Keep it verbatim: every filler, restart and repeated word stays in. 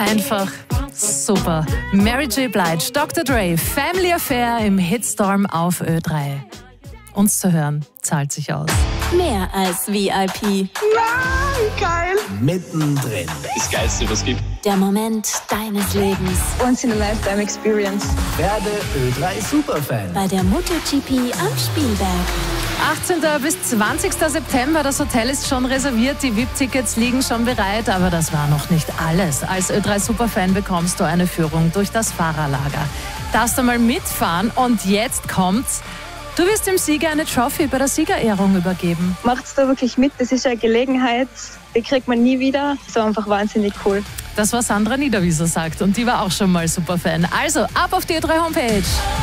Einfach super. Mary J. Blige, Doktor Dre, Family Affair im Hitstorm auf Ö drei. Uns zu hören, zahlt sich aus. Mehr als V I P. Ja, geil. Mittendrin. Das Geilste, was es gibt. Der Moment deines Lebens. Once in a lifetime experience. Werde Ö drei Superfan. Bei der MotoGP am Spielberg. achtzehnten bis zwanzigsten September, das Hotel ist schon reserviert, die V I P-Tickets liegen schon bereit, aber das war noch nicht alles. Als Ö drei Superfan bekommst du eine Führung durch das Fahrerlager. Darfst du mal mitfahren und jetzt kommt's. Du wirst dem Sieger eine Trophy bei der Siegerehrung übergeben. Macht's da wirklich mit, das ist eine Gelegenheit, die kriegt man nie wieder. Das war einfach wahnsinnig cool. Das, was Sandra Niederwieser sagt, und die war auch schon mal Superfan. Also, ab auf die Ö drei Homepage.